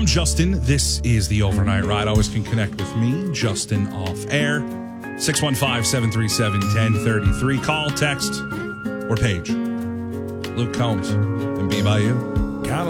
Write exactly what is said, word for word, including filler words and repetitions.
I'm Justin. This is the Overnight Ride. Always can connect with me, Justin, off air. six one five, seven three seven, one zero three three. Call, text, or page. Luke Combs and Be By You.